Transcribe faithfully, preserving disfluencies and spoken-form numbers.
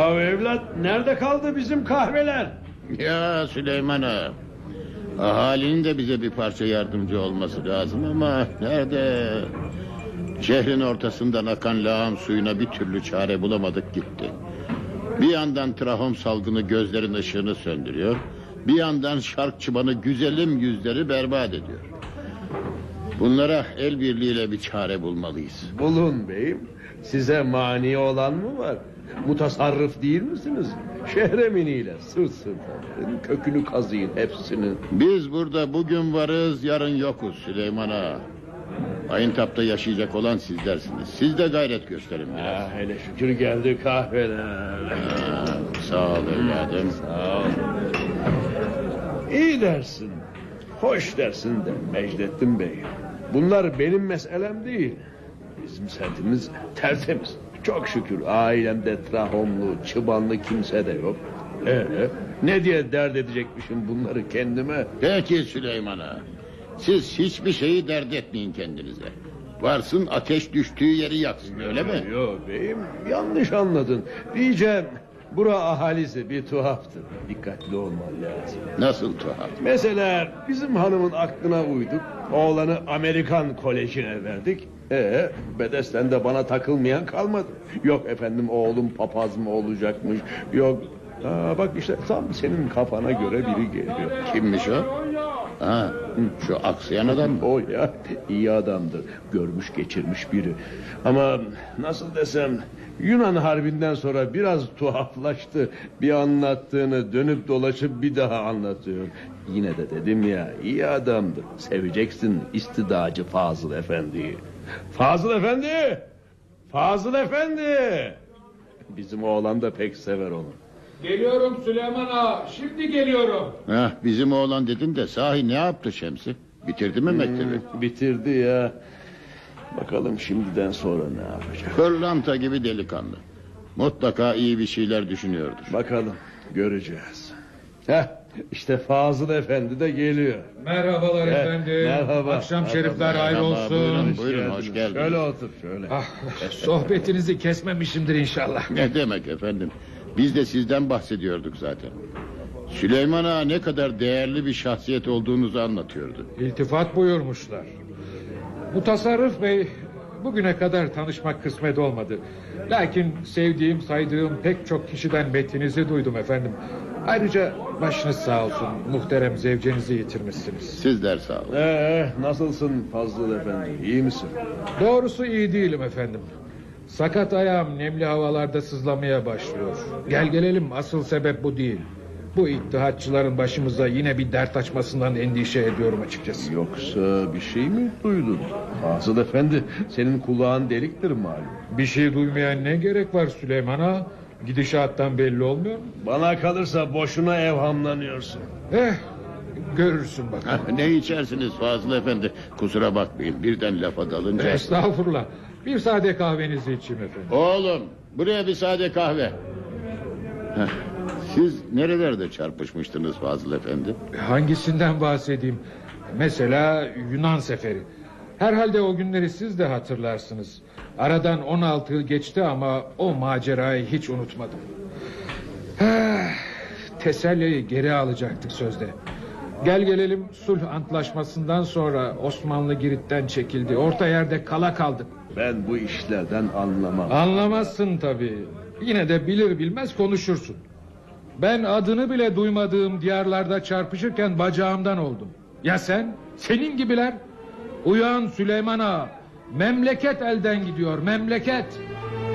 Ya evlat, nerede kaldı bizim kahveler? Ya Süleyman ağa, ahalinin de bize bir parça yardımcı olması lazım ama nerede? Şehrin ortasından akan lağım suyuna bir türlü çare bulamadık gitti. Bir yandan trahom salgını gözlerin ışığını söndürüyor, bir yandan şark çıbanı güzelim yüzleri berbat ediyor. Bunlara el birliğiyle bir çare bulmalıyız. Bulun beyim. Size mani olan mı var? Mutasarrıf değil misiniz? Şehreminiyle sırt sırta kökünü kazıyın hepsini. Biz burada bugün varız, yarın yokuz Süleyman ağa. Ayıntap'ta yaşayacak olan sizlersiniz. Siz de gayret gösterin biraz. Ha, hele şükür geldi kahveler. Ha, sağ ol evladım. Sağ ol. İyi dersin, hoş dersin de Mecdettin Bey. Bunlar benim meselem değil. Bizim semtimiz tertemiz. Çok şükür ailemde trahomlu, çıbanlı kimse de yok. Ee, ne diye dert edecekmişim bunları kendime? Peki Süleyman ağa. Siz hiçbir şeyi dert etmeyin kendinize. Varsın ateş düştüğü yeri yaksın, öyle mi? Yok beyim, yanlış anladın. Diyeceğim, bura ahalisi bir tuhaftır. Dikkatli olman lazım. Nasıl tuhaf? Mesela bizim hanımın aklına uyduk. Oğlanı Amerikan Koleji'ne verdik. Ee, bedesten de bana takılmayan kalmadı. Yok efendim oğlum papaz mı olacakmış. Yok. Aa, bak işte tam senin kafana göre biri geliyor. Kimmiş o? Ha, şu aksayan adam mı? O ya, iyi adamdır. Görmüş geçirmiş biri. Ama nasıl desem, Yunan Harbi'nden sonra biraz tuhaflaştı. Bir anlattığını dönüp dolaşıp bir daha anlatıyor. Yine de dedim ya, iyi adamdır. Seveceksin istidacı Fazıl Efendi'yi. Fazıl Efendi! Fazıl Efendi! Bizim oğlan da pek sever onu. Geliyorum Süleyman ağa, şimdi geliyorum. Heh, bizim oğlan dedin de sahi ne yaptı Şemsi? Bitirdi mi mektebi? Hmm, bitirdi ya. Bakalım şimdiden sonra ne yapacak? Pırlanta gibi delikanlı. Mutlaka iyi bir şeyler düşünüyordur. Bakalım, göreceğiz. Heh, işte Fazıl Efendi de geliyor. Merhabalar Heh, efendim. merhaba. Akşam Merhaba, şerifler hayır merhaba, olsun. buyurun, buyurun, hoş geldiniz. Şöyle otur, şöyle. Ah, sohbetinizi kesmemişimdir inşallah. Ne demek efendim? Biz de sizden bahsediyorduk zaten. Süleyman ağa ne kadar değerli bir şahsiyet olduğunuzu anlatıyordu. İltifat buyurmuşlar. Mutasarrıf Bey, bugüne kadar tanışmak kısmet olmadı. Lakin sevdiğim, saydığım pek çok kişiden metinizi duydum efendim. Ayrıca başınız sağ olsun, muhterem zevcenizi yitirmişsiniz. Sizler sağ olun. Ee, nasılsın Fazıl Efendi, iyi misin? Doğrusu iyi değilim efendim. Sakat ayağım nemli havalarda sızlamaya başlıyor. Gel gelelim, asıl sebep bu değil. Bu ittihatçıların başımıza yine bir dert açmasından endişe ediyorum açıkçası. Yoksa bir şey mi duydun? Fazıl Efendi, senin kulağın deliktir malum. Bir şey duymaya ne gerek var Süleyman ağa? Gidişattan belli olmuyor mu? Bana kalırsa boşuna evhamlanıyorsun. Eh, görürsün bak. Heh, ne içersiniz Fazıl Efendi? Kusura bakmayın birden lafa dalınca. Estağfurullah. Bir sade kahvenizi içeyim efendim. Oğlum buraya bir sade kahve. Heh, siz nerelerde çarpışmıştınız Fazıl Efendi? Hangisinden bahsedeyim? Mesela Yunan seferi. Herhalde o günleri siz de hatırlarsınız. Aradan on altı yıl geçti ama o macerayı hiç unutmadım. Ah, Teselli'yi geri alacaktık sözde. Gel gelelim sulh antlaşmasından sonra Osmanlı Girit'ten çekildi. Orta yerde kala kaldık. Ben bu işlerden anlamam. Anlamazsın tabii. Yine de bilir bilmez konuşursun. Ben adını bile duymadığım diyarlarda çarpışırken bacağımdan oldum. Ya sen? Senin gibiler? Uyan Süleyman ağa. Memleket elden gidiyor, memleket.